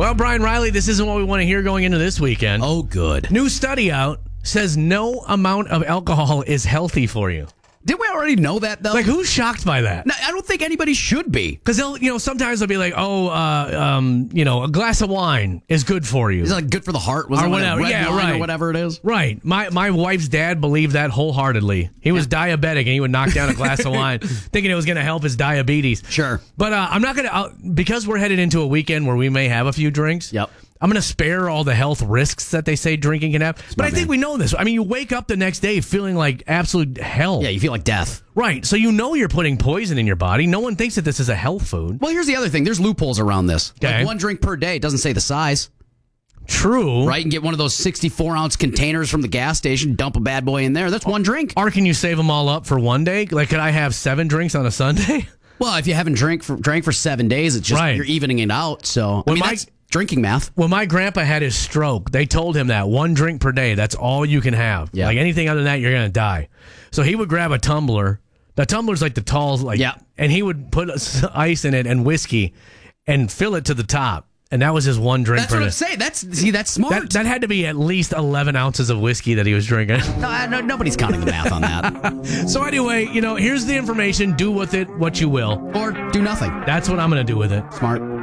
Well, Brian Riley, this isn't what we want to hear going into this weekend. Oh, good. New study out says no amount of alcohol is healthy for you. Did we already know that, though? Like, who's shocked by that? No, I don't think anybody should be. Because sometimes they'll be like, a glass of wine is good for you. Is it like good for the heart? Was Or it whatever. Red Yeah, wine right. or whatever it is? Right. My wife's dad believed that wholeheartedly. He was diabetic, and he would knock down a glass of wine thinking it was going to help his diabetes. Sure. But I'm not going to, because we're headed into a weekend where we may have a few drinks. Yep. I'm going to spare all the health risks that they say drinking can have. But I think we know this. I mean, you wake up the next day feeling like absolute hell. Yeah, you feel like death. Right. So you're putting poison in your body. No one thinks that this is a health food. Well, here's the other thing. There's loopholes around this. Okay. Like 1 drink per day. It doesn't say the size. True. Right? You can get one of those 64-ounce containers from the gas station, dump a bad boy in there. That's 1 drink. Or can you save them all up for one day? Like, could I have 7 drinks on a Sunday? Well, if you haven't drank for 7 days, it's just you're evening it out. So, that's drinking math. When my grandpa had his stroke, they told him that 1 drink per day, that's all you can have. Yeah. Like anything other than that, you're going to die. So he would grab a tumbler. The tumbler's like the tall, and he would put ice in it and whiskey and fill it to the top. And that was his 1 drink That's per what day. I'm saying. That's smart. That had to be at least 11 ounces of whiskey that he was drinking. No, nobody's counting the math on that. So anyway, here's the information. Do with it what you will. Or do nothing. That's what I'm going to do with it. Smart.